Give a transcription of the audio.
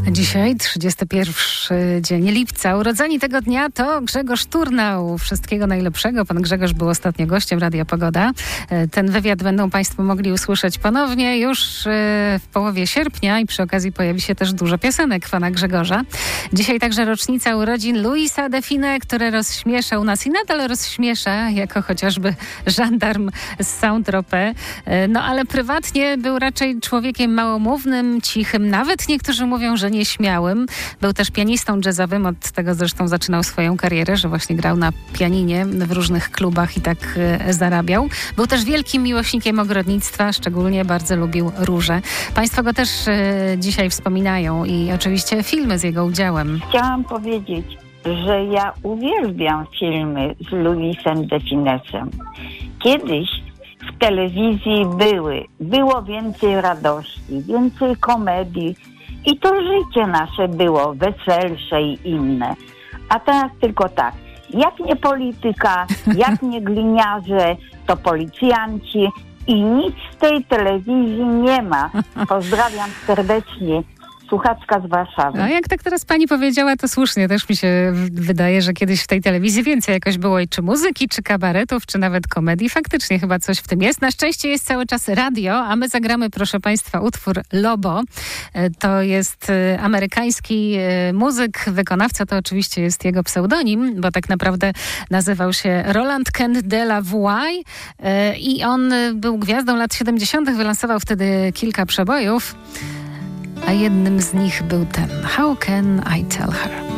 Dzisiaj 31 dzień lipca. Urodzeni tego dnia to Grzegorz Turnał. Wszystkiego najlepszego. Pan Grzegorz był ostatnio gościem Radia Pogoda. Ten wywiad będą Państwo mogli usłyszeć ponownie już w połowie sierpnia i przy okazji pojawi się też dużo piosenek pana Grzegorza. Dzisiaj także rocznica urodzin Louisa Define, który rozśmieszał nas i nadal rozśmiesza, jako chociażby żandarm z Saint-Tropez. No ale prywatnie był raczej człowiekiem małomównym, cichym, nawet niektórzy mówią, że nieśmiałym. Był też pianistą jazzowym, od tego zresztą zaczynał swoją karierę, że właśnie grał na pianinie w różnych klubach i tak zarabiał. Był też wielkim miłośnikiem ogrodnictwa, szczególnie bardzo lubił róże. Państwo go też dzisiaj wspominają i oczywiście filmy z jego udziałem. Chciałam powiedzieć, że ja uwielbiam filmy z Louisem Definesem. Kiedyś w telewizji było więcej radości, więcej komedii i to życie nasze było weselsze i inne. A teraz tylko tak, jak nie polityka, jak nie gliniarze, to policjanci i nic z tej telewizji nie ma. Pozdrawiam serdecznie. Słuchaczka z Warszawy. A jak tak teraz pani powiedziała, to słusznie. Też mi się wydaje, że kiedyś w tej telewizji więcej jakoś było i czy muzyki, czy kabaretów, czy nawet komedii. Faktycznie chyba coś w tym jest. Na szczęście jest cały czas radio, a my zagramy, proszę państwa, utwór Lobo. To jest amerykański muzyk, wykonawca, to oczywiście jest jego pseudonim, bo tak naprawdę nazywał się Roland Kent de la Voix i on był gwiazdą lat 70., wylansował wtedy kilka przebojów. A jednym z nich był ten How Can I Tell Her?